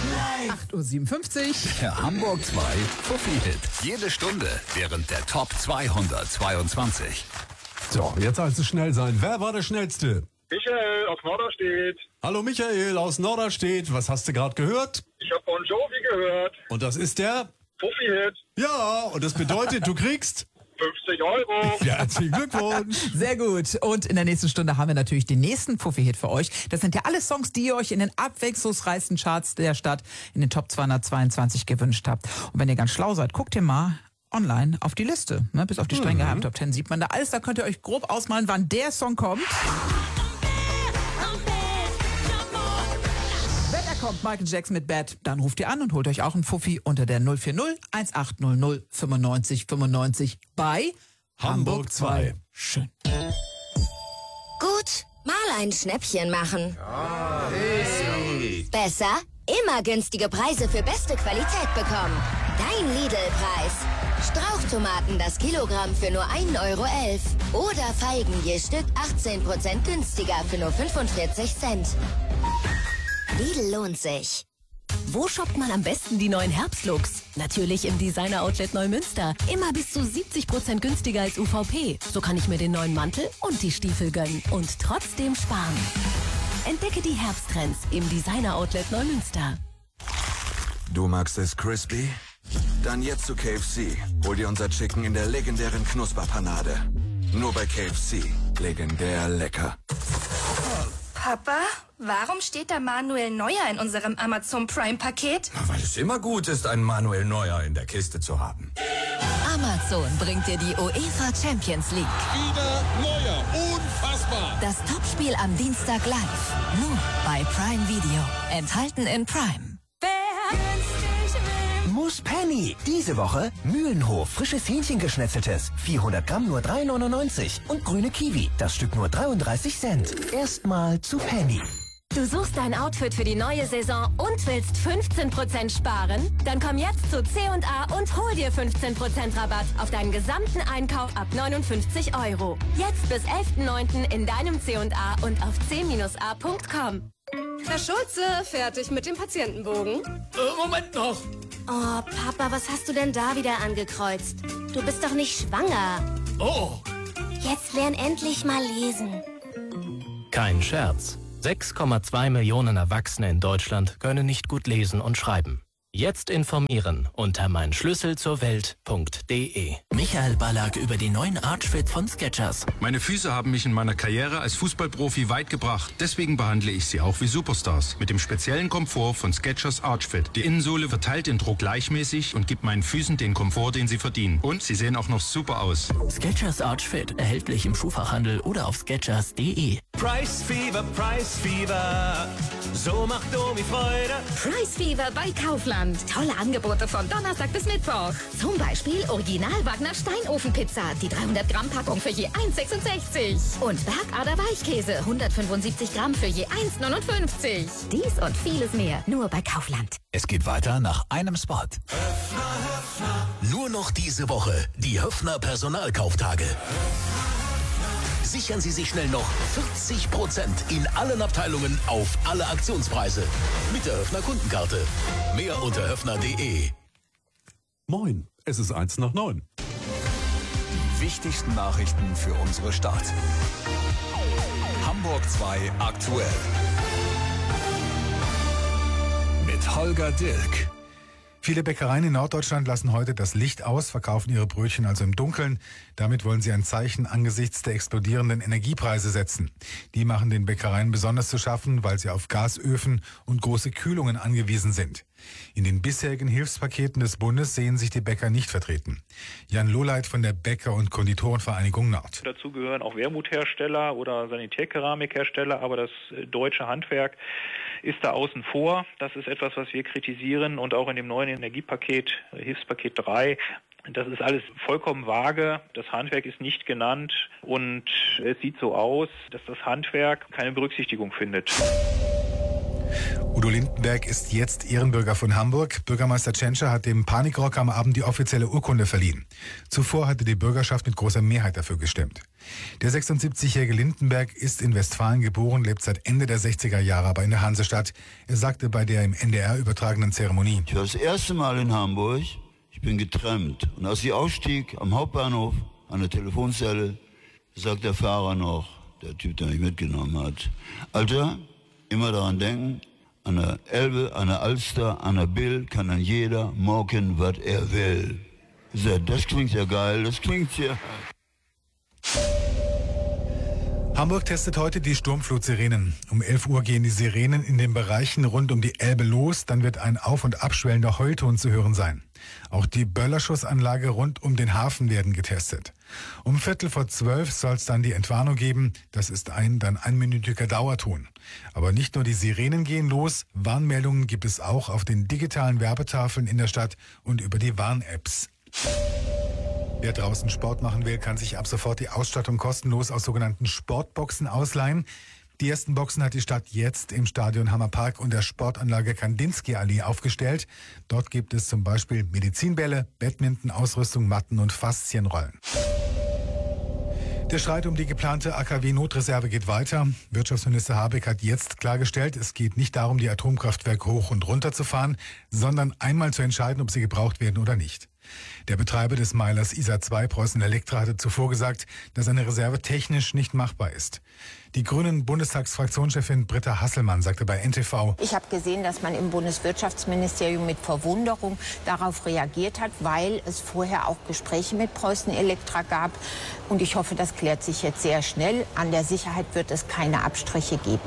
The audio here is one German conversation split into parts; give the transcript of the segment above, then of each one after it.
8.57 Uhr. Der Hamburg 2 Fuffi-Hit. Jede Stunde während der Top 222. So, jetzt soll es schnell sein. Wer war der Schnellste? Michael aus Norderstedt. Hallo Michael aus Norderstedt. Was hast du gerade gehört? Ich habe Bon Jovi gehört. Und das ist der? Fuffi-Hit. Ja, und das bedeutet, du kriegst 50 €. Ja, herzlichen Glückwunsch. Sehr gut. Und in der nächsten Stunde haben wir natürlich den nächsten Fuffi-Hit für euch. Das sind ja alle Songs, die ihr euch in den abwechslungsreichsten Charts der Stadt in den Top 222 gewünscht habt. Und wenn ihr ganz schlau seid, guckt ihr mal online auf die Liste. Ne? Bis auf die streng geheimen Top 10 sieht man da alles. Da könnt ihr euch grob ausmalen, wann der Song kommt. Wenn er kommt, Michael Jackson mit Bad, dann ruft ihr an und holt euch auch einen Fuffi unter der 040 1800 95 95 bei Hamburg 2. Schön. Gut, mal ein Schnäppchen machen. Besser? Immer günstige Preise für beste Qualität bekommen. Dein Lidl-Preis. Strauchtomaten das Kilogramm für nur 1,11 € oder Feigen je Stück 18% günstiger für nur 45 Cent. Lidl lohnt sich. Wo shoppt man am besten die neuen Herbstlooks? Natürlich im Designer-Outlet Neumünster. Immer bis zu 70% günstiger als UVP. So kann ich mir den neuen Mantel und die Stiefel gönnen und trotzdem sparen. Entdecke die Herbsttrends im Designer-Outlet Neumünster. Du magst es crispy? Dann jetzt zu KFC. Hol dir unser Chicken in der legendären Knusperpanade. Nur bei KFC. Legendär lecker. Papa, warum steht da Manuel Neuer in unserem Amazon Prime-Paket? Weil es immer gut ist, einen Manuel Neuer in der Kiste zu haben. Amazon bringt dir die UEFA Champions League. Wieder Neuer, unfassbar. Das Topspiel am Dienstag live. Nur bei Prime Video. Enthalten in Prime. Muss Penny. Diese Woche Mühlenhof, frisches Hähnchengeschnetzeltes. 400 Gramm nur 3,99. Und grüne Kiwi, das Stück nur 33 Cent. Erstmal zu Penny. Du suchst dein Outfit für die neue Saison und willst 15% sparen? Dann komm jetzt zu C&A und hol dir 15% Rabatt auf deinen gesamten Einkauf ab 59 €. Jetzt bis 11.09. in deinem C&A und auf c-a.com. Herr Schulze, fertig mit dem Patientenbogen? Moment noch. Oh, Papa, was hast du denn da wieder angekreuzt? Du bist doch nicht schwanger. Oh. Jetzt lern endlich mal lesen. Kein Scherz. 6,2 Millionen Erwachsene in Deutschland können nicht gut lesen und schreiben. Jetzt informieren unter meinschlüsselzurwelt.de. Michael Ballack über die neuen Archfit von Skechers. Meine Füße haben mich in meiner Karriere als Fußballprofi weit gebracht. Deswegen behandle ich sie auch wie Superstars. Mit dem speziellen Komfort von Skechers Archfit. Die Innensohle verteilt den Druck gleichmäßig und gibt meinen Füßen den Komfort, den sie verdienen. Und sie sehen auch noch super aus. Skechers Archfit. Erhältlich im Schuhfachhandel oder auf skechers.de. Price Fever, so macht Omi Freude. Price Fever bei Kaufland. Tolle Angebote von Donnerstag bis Mittwoch. Zum Beispiel Original Wagner Steinofenpizza, die 300 Gramm Packung für je 1,66. Und Bergader Weichkäse, 175 Gramm für je 1,59. Dies und vieles mehr, nur bei Kaufland. Es geht weiter nach einem Spot. Nur noch diese Woche die Höffner Personalkauftage. Sichern Sie sich schnell noch 40% in allen Abteilungen auf alle Aktionspreise. Mit der Höffner Kundenkarte. Mehr unter höffner.de. Moin, es ist 1 nach 9. Die wichtigsten Nachrichten für unsere Stadt. Hamburg 2 aktuell. Mit Holger Dilk. Viele Bäckereien in Norddeutschland lassen heute das Licht aus, verkaufen ihre Brötchen also im Dunkeln. Damit wollen sie ein Zeichen angesichts der explodierenden Energiepreise setzen. Die machen den Bäckereien besonders zu schaffen, weil sie auf Gasöfen und große Kühlungen angewiesen sind. In den bisherigen Hilfspaketen des Bundes sehen sich die Bäcker nicht vertreten. Jan Lohleit von der Bäcker- und Konditorenvereinigung Nord. Dazu gehören auch Wermuthersteller oder Sanitärkeramikhersteller, aber das deutsche Handwerk ist da außen vor. Das ist etwas, was wir kritisieren und auch in dem neuen Energiepaket, Hilfspaket 3, das ist alles vollkommen vage. Das Handwerk ist nicht genannt und es sieht so aus, dass das Handwerk keine Berücksichtigung findet. Udo Lindenberg ist jetzt Ehrenbürger von Hamburg. Bürgermeister Tschentscher hat dem Panikrock am Abend die offizielle Urkunde verliehen. Zuvor hatte die Bürgerschaft mit großer Mehrheit dafür gestimmt. Der 76-jährige Lindenberg ist in Westfalen geboren, lebt seit Ende der 60er Jahre aber in der Hansestadt. Er sagte bei der im NDR übertragenen Zeremonie: Ich war das erste Mal in Hamburg, ich bin getrennt. Und als ich ausstieg am Hauptbahnhof an der Telefonzelle, sagt der Fahrer noch, der Typ, der mich mitgenommen hat: Alter, immer daran denken, an der Elbe, an der Alster, an der Bill kann dann jeder morgen, was er will. Das klingt ja geil, das klingt ja... Hamburg testet heute die Sturmflutsirenen. Um 11 Uhr gehen die Sirenen in den Bereichen rund um die Elbe los. Dann wird ein auf- und abschwellender Heulton zu hören sein. Auch die Böllerschussanlage rund um den Hafen werden getestet. Um 11:45 soll es dann die Entwarnung geben. Das ist ein einminütiger Dauerton. Aber nicht nur die Sirenen gehen los. Warnmeldungen gibt es auch auf den digitalen Werbetafeln in der Stadt und über die Warn-Apps. Wer draußen Sport machen will, kann sich ab sofort die Ausstattung kostenlos aus sogenannten Sportboxen ausleihen. Die ersten Boxen hat die Stadt jetzt im Stadion Hammerpark und der Sportanlage Kandinsky-Allee aufgestellt. Dort gibt es zum Beispiel Medizinbälle, Badminton-Ausrüstung, Matten und Faszienrollen. Der Streit um die geplante AKW-Notreserve geht weiter. Wirtschaftsminister Habeck hat jetzt klargestellt, es geht nicht darum, die Atomkraftwerke hoch und runter zu fahren, sondern einmal zu entscheiden, ob sie gebraucht werden oder nicht. Der Betreiber des Meilers ISA 2, Preußen Elektra, hatte zuvor gesagt, dass eine Reserve technisch nicht machbar ist. Die grünen Bundestagsfraktionschefin Britta Hasselmann sagte bei NTV: Ich habe gesehen, dass man im Bundeswirtschaftsministerium mit Verwunderung darauf reagiert hat, weil es vorher auch Gespräche mit Preußen Elektra gab. Und ich hoffe, das klärt sich jetzt sehr schnell. An der Sicherheit wird es keine Abstriche geben.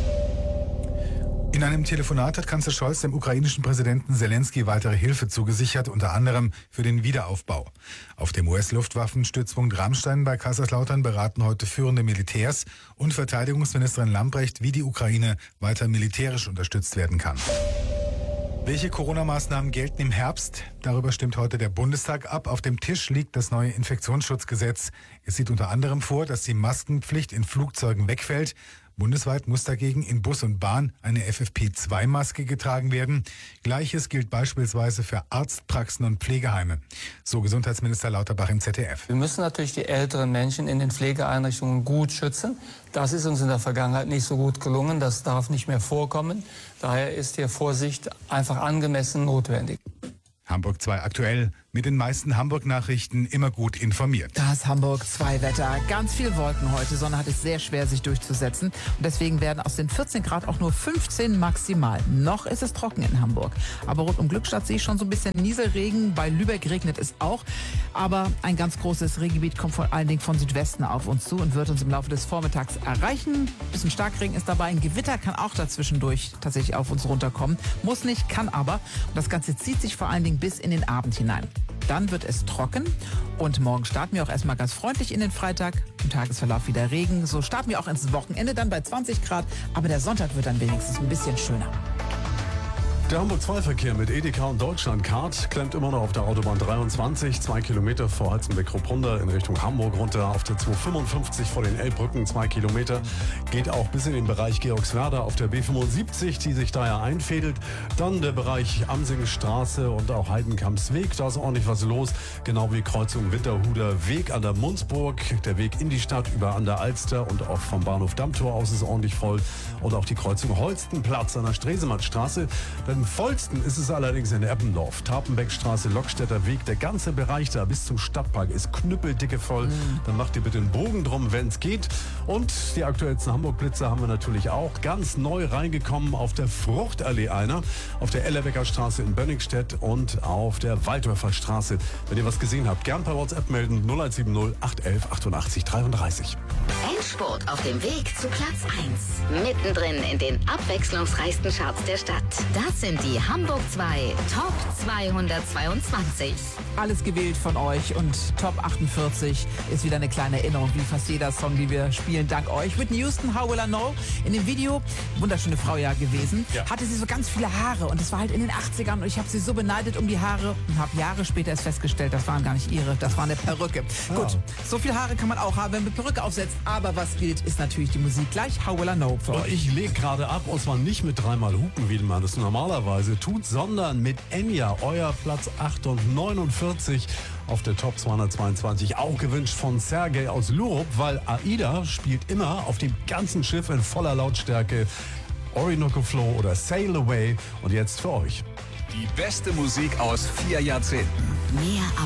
In einem Telefonat hat Kanzler Scholz dem ukrainischen Präsidenten Zelensky weitere Hilfe zugesichert, unter anderem für den Wiederaufbau. Auf dem US-Luftwaffenstützpunkt Ramstein bei Kaiserslautern beraten heute führende Militärs und Verteidigungsministerin Lambrecht, wie die Ukraine weiter militärisch unterstützt werden kann. Welche Corona-Maßnahmen gelten im Herbst? Darüber stimmt heute der Bundestag ab. Auf dem Tisch liegt das neue Infektionsschutzgesetz. Es sieht unter anderem vor, dass die Maskenpflicht in Flugzeugen wegfällt. Bundesweit muss dagegen in Bus und Bahn eine FFP2-Maske getragen werden. Gleiches gilt beispielsweise für Arztpraxen und Pflegeheime. So Gesundheitsminister Lauterbach im ZDF. Wir müssen natürlich die älteren Menschen in den Pflegeeinrichtungen gut schützen. Das ist uns in der Vergangenheit nicht so gut gelungen. Das darf nicht mehr vorkommen. Daher ist hier Vorsicht einfach angemessen notwendig. Hamburg 2 aktuell. Mit den meisten Hamburg-Nachrichten immer gut informiert. Das Hamburg 2 Wetter. Ganz viel Wolken heute. Sonne hat es sehr schwer, sich durchzusetzen. Und deswegen werden aus den 14 Grad auch nur 15 maximal. Noch ist es trocken in Hamburg. Aber rund um Glückstadt sehe ich schon so ein bisschen Nieselregen. Bei Lübeck regnet es auch. Aber ein ganz großes Regengebiet kommt vor allen Dingen von Südwesten auf uns zu und wird uns im Laufe des Vormittags erreichen. Ein bisschen Starkregen ist dabei. Ein Gewitter kann auch dazwischendurch tatsächlich auf uns runterkommen. Muss nicht, kann aber. Und das Ganze zieht sich vor allen Dingen bis in den Abend hinein. Dann wird es trocken und morgen starten wir auch erstmal ganz freundlich in den Freitag. Im Tagesverlauf wieder Regen. So starten wir auch ins Wochenende dann bei 20 Grad. Aber der Sonntag wird dann wenigstens ein bisschen schöner. Der Hamburg-2-Verkehr mit Edeka und Deutschlandcard klemmt immer noch auf der Autobahn 23, 2 Kilometer vor Halzenbeck-Rupprunder in Richtung Hamburg runter. Auf der 255 vor den Elbbrücken 2 Kilometer. Geht auch bis in den Bereich Georgswerda auf der B75, die sich daher einfädelt. Dann der Bereich Amsingstraße und auch Heidenkampsweg. Da ist ordentlich was los. Genau wie Kreuzung Winterhuder Weg an der Munzburg. Der Weg in die Stadt über an der Alster und auch vom Bahnhof Dammtor aus ist ordentlich voll. Und auch die Kreuzung Holstenplatz an der Stresemannstraße. Am vollsten ist es allerdings in Eppendorf. Tarpenbeckstraße, Lockstädter Weg, der ganze Bereich da bis zum Stadtpark ist knüppeldicke voll. Dann macht ihr bitte einen Bogen drum, wenn es geht. Und die aktuellsten Hamburg-Blitze haben wir natürlich auch. Ganz neu reingekommen auf der Fruchtallee einer, auf der Ellerbecker Straße in Bönningstedt und auf der Waldorfer Straße. Wenn ihr was gesehen habt, gern per WhatsApp melden 0170 811 88 33. Endspurt auf dem Weg zu Platz 1. Mittendrin in den abwechslungsreichsten Charts der Stadt. Das sind die Hamburg 2 Top 222. Alles gewählt von euch und Top 48 ist wieder eine kleine Erinnerung, wie fast jeder Song, die wir spielen, dank euch. Whitney Houston, How Will I Know? In dem Video, wunderschöne Frau ja gewesen, hatte sie so ganz viele Haare und es war halt in den 80ern und ich habe sie so beneidet um die Haare und habe Jahre später erst festgestellt, das waren gar nicht ihre, das war eine Perücke. Gut, so viele Haare kann man auch haben, wenn man eine Perücke aufsetzt, aber Aber was gilt, ist natürlich die Musik gleich. How Will I Know für Und euch. ich lege gerade ab, und zwar nicht mit dreimal Hupen, wie man das normalerweise tut, sondern mit Enya, euer Platz 849 auf der Top 222. Auch gewünscht von Sergej aus Lurup, weil Aida spielt immer auf dem ganzen Schiff in voller Lautstärke. Orinoco Flow oder Sail Away. Und jetzt für euch. Die beste Musik aus 4 Jahrzehnten. Mehr